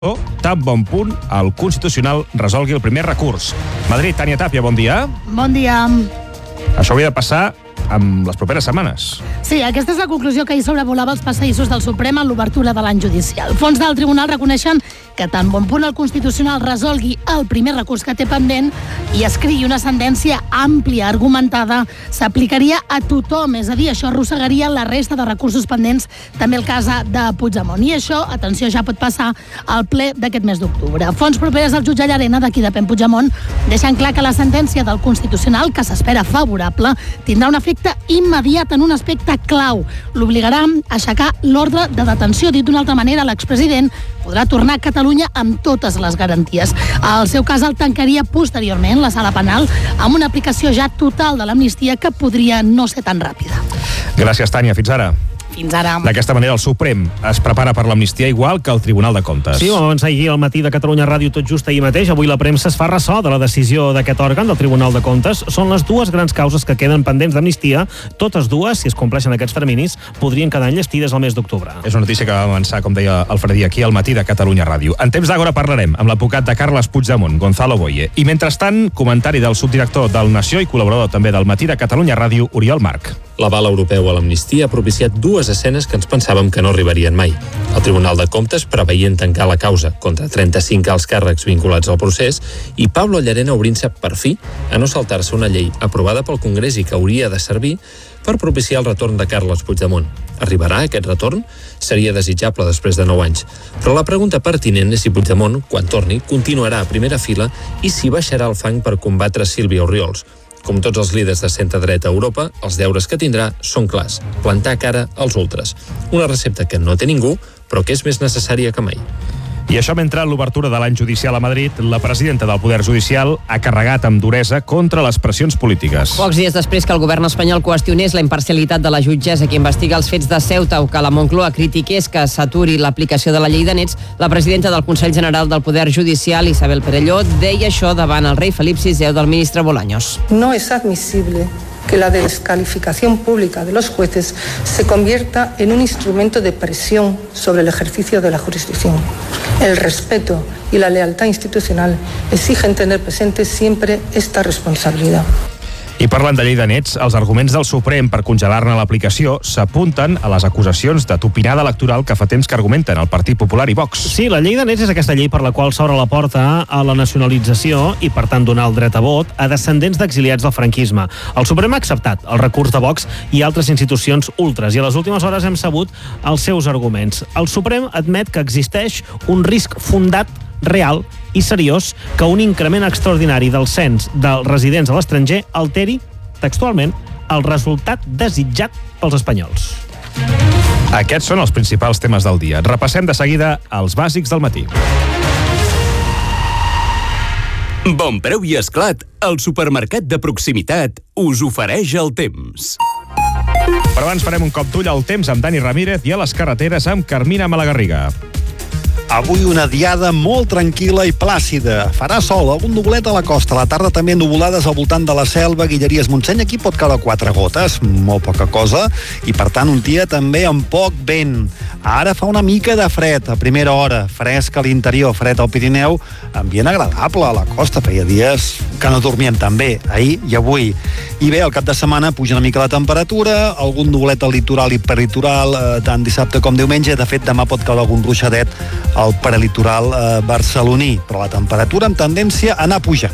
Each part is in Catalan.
tan bon punt el Constitucional resolgui el primer recurs. Madrid, Tània Tàpia, bon dia. Bon dia. Això hauria de passar en les properes setmanes. Sí, aquesta és la conclusió que ahir sobrevolava els passadissos del Suprem en l'obertura de l'any judicial. Fons del Tribunal reconeixen que tan bon punt el Constitucional resolgui el primer recurs que té pendent i escrigui una sentència àmplia, argumentada, s'aplicaria a tothom, és a dir, això arrossegaria la resta de recursos pendents, també el cas de Puigdemont. I això, atenció, ja pot passar al ple d'aquest mes d'octubre. Fons properes al jutge Llarena, d'aquí depèn Puigdemont, deixen clar que la sentència del Constitucional, que s'espera favorable, tindrà un efecte immediat en un aspecte clau. L'obligarà a aixecar l'ordre de detenció. Dit d'una altra manera, l'expresident podrà tornar a Catalunya amb totes les garanties. El seu cas el tancaria posteriorment la sala penal amb una aplicació ja total de l'amnistia que podria no ser tan ràpida. Gràcies, Tània. Fins ara. Fins ara. D'aquesta manera, el Suprem es prepara per l'amnistia igual que el Tribunal de Comptes. Sí, vam avançar ahir al matí de Catalunya Ràdio tot just ahir mateix. Avui la premsa es fa ressò de la decisió d'aquest òrgan, del Tribunal de Comptes. Són les dues grans causes que queden pendents d'amnistia. Totes dues, si es compleixen aquests terminis, podrien quedar enllestides al mes d'octubre. És una notícia que va avançar, com deia el Fredí, aquí al matí de Catalunya Ràdio. En temps d'agora parlarem amb l'advocat de Carles Puigdemont, Gonzalo Boye. I mentrestant, comentari del subdirector del Nació i col·laborador també del matí de Catalunya Ràdio, Oriol Marc. L'aval europeu a l'amnistia ha propiciat dues escenes que ens pensàvem que no arribarien mai. El Tribunal de Comptes preveient tancar la causa contra 35 alts càrrecs vinculats al procés i Pablo Llarena obrint-se per fi a no saltar-se una llei aprovada pel Congrés i que hauria de servir per propiciar el retorn de Carles Puigdemont. Arribarà aquest retorn? Seria desitjable després de 9 anys. Però la pregunta pertinent és si Puigdemont, quan torni, continuarà a primera fila i si baixarà el fang per combatre Sílvia Orriols. Com tots els líders de centre-dreta a Europa, els deures que tindrà són clars: plantar cara als ultres. Una recepta que no té ningú, però que és més necessària que mai. I això mentre l'obertura de l'any judicial a Madrid, la presidenta del Poder Judicial ha carregat amb duresa contra les pressions polítiques. Pocs dies després que el govern espanyol qüestionés la imparcialitat de la jutgessa que investiga els fets de Ceuta o que la Moncloa critiqués que s'aturi l'aplicació de la llei de nets, la presidenta del Consell General del Poder Judicial, Isabel Perelló, deia això davant el rei Felip VI del ministre Bolaños. No es admisible que la descalificación pública de los jueces se convierta en un instrumento de presión sobre el ejercicio de la jurisdicción. El respeto y la lealtad institucional exigen tener presente siempre esta responsabilidad. I parlant de llei de nets, els arguments del Suprem per congelar-ne l'aplicació s'apunten a les acusacions de tupinada electoral que fa temps que argumenten el Partit Popular i Vox. Sí, la llei de nets és aquesta llei per la qual s'obre la porta a la nacionalització i, per tant, donar el dret a vot a descendents d'exiliats del franquisme. El Suprem ha acceptat el recurs de Vox i altres institucions ultres i a les últimes hores hem sabut els seus arguments. El Suprem admet que existeix un risc fundat real i seriós que un increment extraordinari del cens dels residents a l'estranger alteri, textualment, el resultat desitjat pels espanyols. Aquests són els principals temes del dia. Repassem de seguida els bàsics del matí. Bon preu i esclat, el supermercat de proximitat us ofereix el temps. Però abans farem un cop d'ull al temps amb Dani Ramírez i a les carreteres amb Carmina Malagarriga. Avui una diada molt tranquil·la i plàcida. Farà sol, algun nublet a la costa. A la tarda també nuvolades al voltant de la Selva, Guilleries, Montseny. Aquí pot caure 4 gotes, molt poca cosa, i per tant un dia també amb poc vent. Ara fa una mica de fred a primera hora, fresc a l'interior, fred al Pirineu, ambient agradable a la costa. Feia dies que no dormíem tan bé, ahir i avui. I bé, al cap de setmana puja una mica la temperatura, algun nublet al litoral i peritoral, tant dissabte com diumenge. De fet, demà pot caure algun ruixadet al prelitoral barceloní, però la temperatura amb tendència a anar pujant.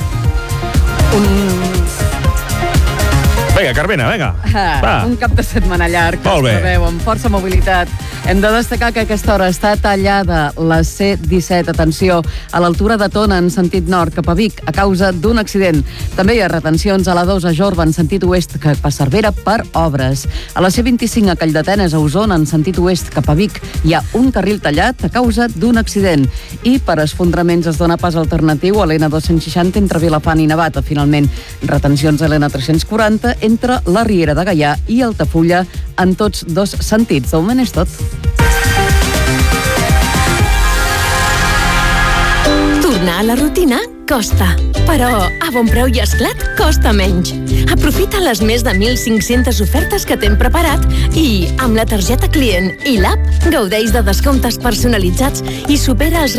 Vinga, Carmena, vinga. Va. Un cap de setmana llarg, Molt bé. preveu, amb força mobilitat. Hem de destacar que a aquesta hora està tallada la C-17, atenció, a l'altura de Tona en sentit nord cap a Vic, a causa d'un accident. També hi ha retencions a la 2 a Jorba en sentit oest cap a Cervera per obres. A la C-25 a Calldetenes a Osona en sentit oest cap a Vic hi ha un carril tallat a causa d'un accident. I per esfondraments es dona pas alternatiu a l'N260 entre Vilafant i Navata. Finalment, retencions a l'N340 entre la Riera de Gaià i Altafulla en tots dos sentits. De moment és tot. Tornar a la rutina costa. Però a Bon Preu i Esclat costa menys. Aprofita les més de 1.500 ofertes que t'hem preparat i, amb la targeta client i l'app, gaudeix de descomptes personalitzats i supera els